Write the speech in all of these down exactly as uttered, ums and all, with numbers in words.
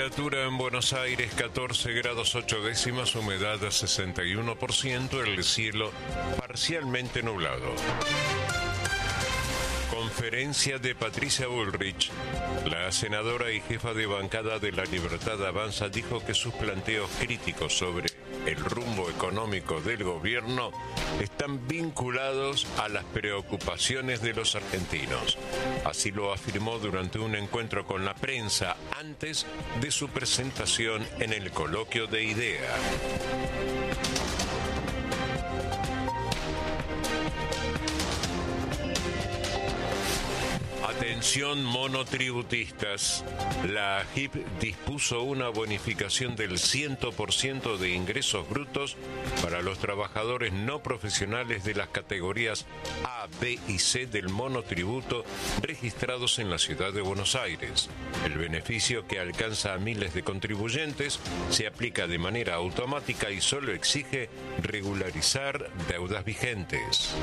Temperatura en Buenos Aires catorce grados ocho décimas, humedad sesenta y uno por ciento, el cielo parcialmente nublado. Conferencia de Patricia Bullrich. La senadora y jefa de bancada de La Libertad Avanza dijo que sus planteos críticos sobre el rumbo económico del gobierno están vinculados a las preocupaciones de los argentinos. Así lo afirmó durante un encuentro con la prensa antes de su presentación en el coloquio de IDEA. Atención monotributistas, la A G I P dispuso una bonificación del cien por ciento de ingresos brutos para los trabajadores no profesionales de las categorías A, B y C del monotributo registrados en la ciudad de Buenos Aires. El beneficio, que alcanza a miles de contribuyentes, se aplica de manera automática y solo exige regularizar deudas vigentes.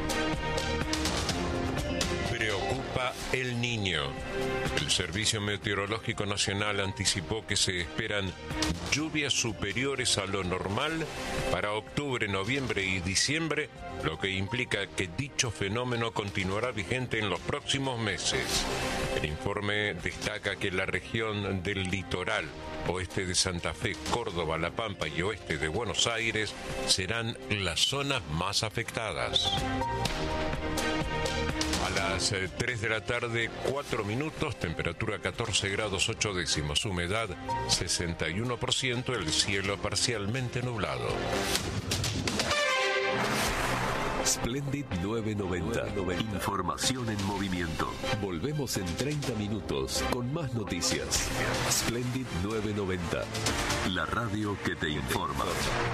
Preocupa el Niño. El Servicio Meteorológico Nacional anticipó que se esperan lluvias superiores a lo normal para octubre, noviembre y diciembre, lo que implica que dicho fenómeno continuará vigente en los próximos meses. El informe destaca que la región del litoral, oeste de Santa Fe, Córdoba, La Pampa y oeste de Buenos Aires serán las zonas más afectadas. A las tres de la tarde, cuatro minutos, temperatura catorce grados ocho décimos, humedad sesenta y uno por ciento, el cielo parcialmente nublado. Splendid novecientos noventa. Información en movimiento. Volvemos en treinta minutos con más noticias. Splendid novecientos noventa. La radio que te informa.